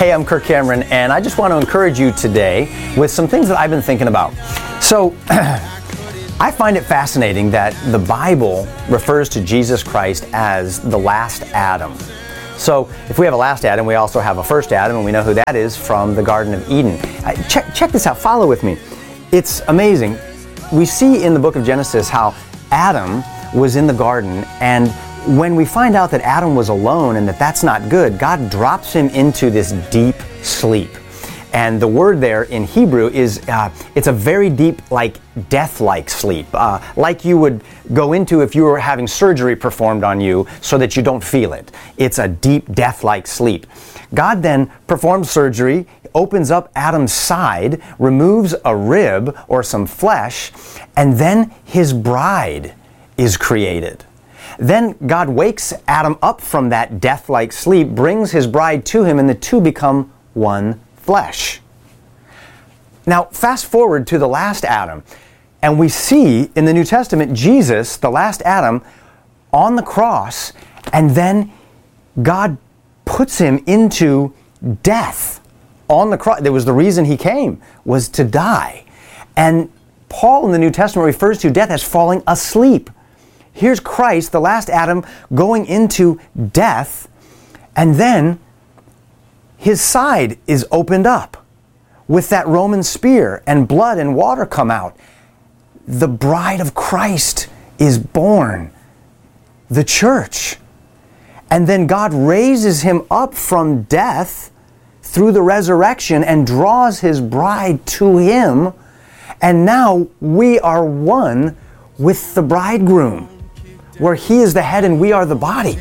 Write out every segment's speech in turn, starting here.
Hey, I'm Kirk Cameron, and I just want to encourage you today with some things that I've been thinking about. So, I find it fascinating that the Bible refers to Jesus Christ as the last Adam. So, if we have a last Adam, we also have a first Adam, and we know who that is from the Garden of Eden. Check this out. Follow with me. It's amazing. We see in the book of Genesis how Adam was in the garden, and when we find out that Adam was alone and that that's not good, God drops him into this deep sleep. And the word there in Hebrew is, it's a very deep, like death-like sleep, like you would go into if you were having surgery performed on you so that you don't feel it. It's a deep, death-like sleep. God then performs surgery, opens up Adam's side, removes a rib or some flesh, and then his bride is created. Then God wakes Adam up from that death-like sleep, brings his bride to him, and the two become one flesh. Now, fast forward to the last Adam, and we see in the New Testament Jesus, the last Adam, on the cross, and then God puts him into death on the cross. That was the reason he came, was to die. And Paul in the New Testament refers to death as falling asleep. Here's Christ, the last Adam, going into death, and then his side is opened up with that Roman spear, and blood and water come out. The bride of Christ is born, the church. And then God raises him up from death through the resurrection and draws his bride to him, and now we are one with the bridegroom, where he is the head and we are the body.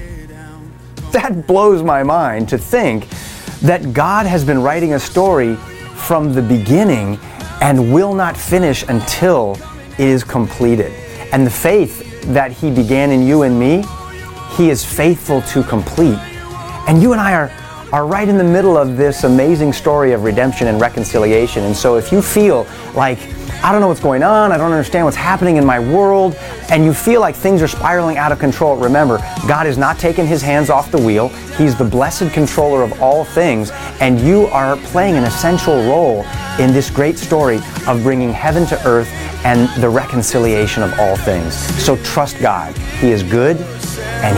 That blows my mind to think that God has been writing a story from the beginning and will not finish until it is completed. And the faith that he began in you and me, he is faithful to complete. And you and I are right in the middle of this amazing story of redemption and reconciliation. And so if you feel like, I don't know what's going on, I don't understand what's happening in my world, and you feel like things are spiraling out of control, remember, God has not taken his hands off the wheel. He's the blessed controller of all things, and you are playing an essential role in this great story of bringing heaven to earth and the reconciliation of all things. So trust God. He is good, and